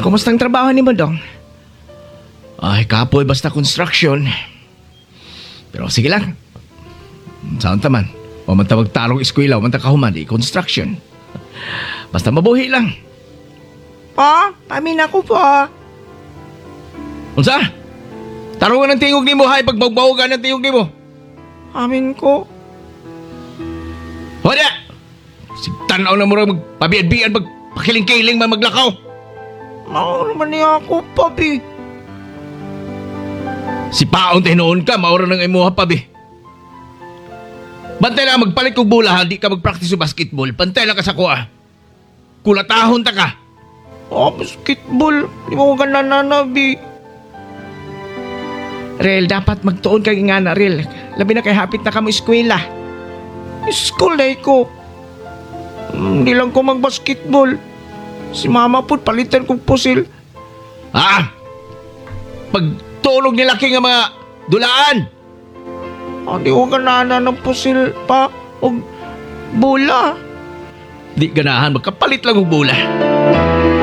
Kumusta ang trabaho ni mo, Dong? Ay, kapoy basta construction. Pero sige lang. Saan taman? O man ta magtarong eskwela, o man ta kahuman, construction. Basta mabuhi lang. Pa, pamin ako pa. Unsa? Tarungan ng tingog ni mo, hay, pagbawbawagan ng tingog ni mo. Amin ko. Wala! Sigtanaw na mo rin magpabiad-biad, magpakiling-kiling, maglakaw. Mao naman niya ako, pabi. Si Paon tinoon ka, maura ng imuha pa, be. Bantay lang magpalit kong bola, di ka mag-practice sa basketball. Pantay lang ka sa kuha. Kulatahon ta ka. Basketball. Di mo ka nananabi. Rel, dapat magtuon kang ingana, Rel. Labi na kay hapit na ka mo eskwela. School na ko. Hindi lang ko mag-basketball. Si mama po palitan kong pusil. Ah! Pagtulog ni laki nga mga dulaan. Di ko ka ng pusil pa. O bola. Di ganahan, magkapalit lang og bola.